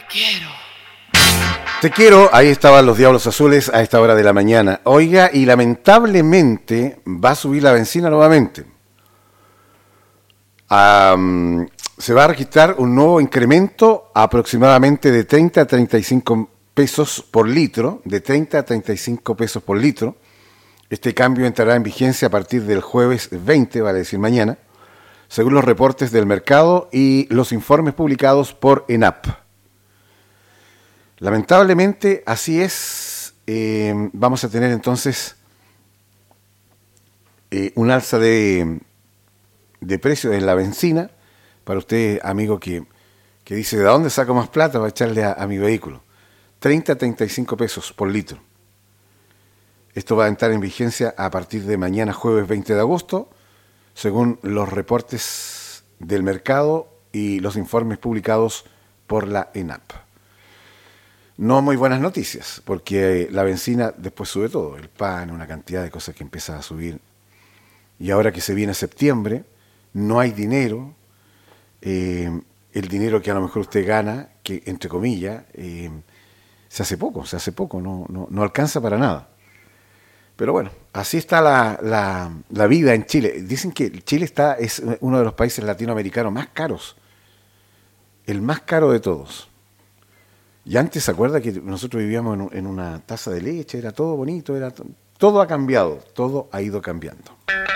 quiero. Te quiero, ahí estaban los Diablos Azules a esta hora de la mañana. Oiga, y lamentablemente va a subir la benzina nuevamente. Se va a registrar un nuevo incremento aproximadamente de 30 a 35 pesos por litro, de 30 a 35 pesos por litro. Este cambio entrará en vigencia a partir del jueves 20, vale decir mañana, según los reportes del mercado y los informes publicados por ENAP. Lamentablemente, así es. Vamos a tener entonces un alza de precio en la benzina. Para usted, amigo, que dice, ¿de dónde saco más plata para echarle a mi vehículo? 30 a 35 pesos por litro. Esto va a entrar en vigencia a partir de mañana, jueves 20 de agosto, según los reportes del mercado y los informes publicados por la ENAP. No muy buenas noticias, porque la benzina después sube todo, el pan, una cantidad de cosas que empiezan a subir. Y ahora que se viene septiembre, no hay dinero, el dinero que a lo mejor usted gana, que entre comillas, se hace poco, no alcanza para nada. Pero bueno, así está la vida en Chile. Dicen que Chile es uno de los países latinoamericanos más caros, el más caro de todos. Y antes, ¿se acuerda que nosotros vivíamos en una taza de leche? Era todo bonito, todo ha cambiado, todo ha ido cambiando.